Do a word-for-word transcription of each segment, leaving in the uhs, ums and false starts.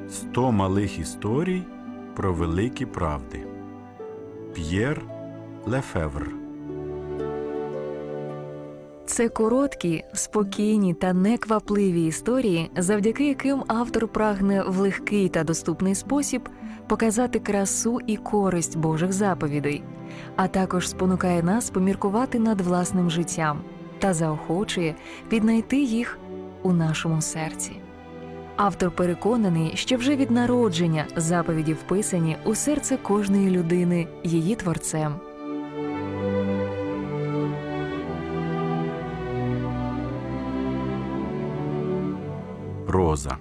сто малих історій про великі правди. П'єр Лефевр. Це короткі, спокійні та неквапливі історії, завдяки яким автор прагне в легкий та доступний спосіб показати красу і користь Божих заповідей, а також спонукає нас поміркувати над власним життям та заохочує віднайти їх у нашому серці. Автор переконаний, що вже від народження заповіді вписані у серце кожної людини її творцем. Роза.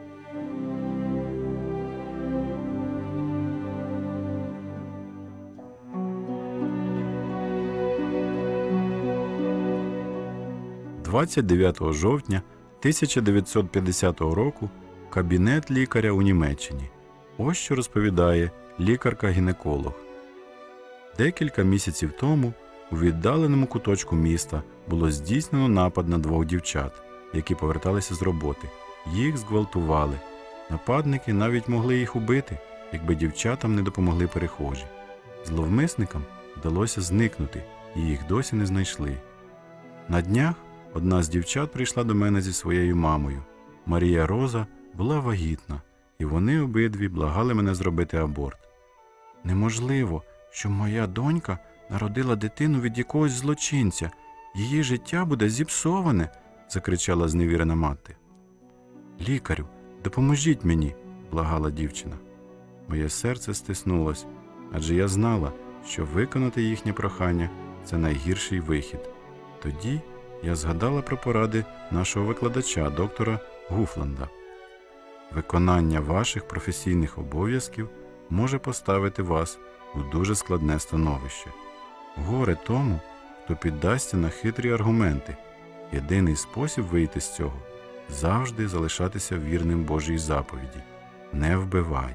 двадцять дев'ятого жовтня тисяча дев'ятсот п'ятдесятого року кабінет лікаря у Німеччині. Ось що розповідає лікарка-гінеколог. Декілька місяців тому у віддаленому куточку міста було здійснено напад на двох дівчат, які поверталися з роботи. Їх зґвалтували. Нападники навіть могли їх убити, якби дівчатам не допомогли перехожі. Зловмисникам вдалося зникнути, і їх досі не знайшли. На днях одна з дівчат прийшла до мене зі своєю мамою. Марія Роза була вагітна, і вони обидві благали мене зробити аборт. «Неможливо, що моя донька народила дитину від якогось злочинця. Її життя буде зіпсоване», – закричала зневірена мати. «Лікарю, допоможіть мені», – благала дівчина. Моє серце стиснулось, адже я знала, що виконати їхнє прохання – це найгірший вихід. Тоді я згадала про поради нашого викладача, доктора Гуфланда. Виконання ваших професійних обов'язків може поставити вас у дуже складне становище. Горе тому, хто піддасться на хитрі аргументи. Єдиний спосіб вийти з цього – завжди залишатися вірним Божій заповіді – не вбивай.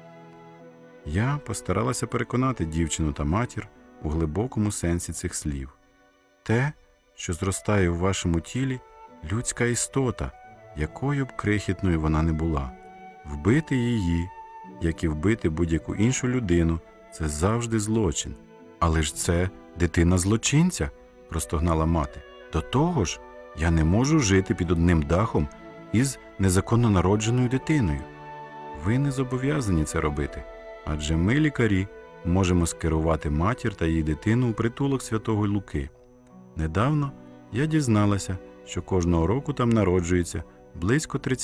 Я постаралася переконати дівчину та матір у глибокому сенсі цих слів. Те, що зростає у вашому тілі – людська істота, якою б крихітною вона не була. Вбити її, як і вбити будь-яку іншу людину – це завжди злочин. «Але ж це дитина злочинця», – простогнала мати. «До того ж, я не можу жити під одним дахом із незаконно народженою дитиною». Ви не зобов'язані це робити, адже ми, лікарі, можемо скерувати матір та її дитину у притулок Святого Луки. Недавно я дізналася, що кожного року там народжується близько тридцять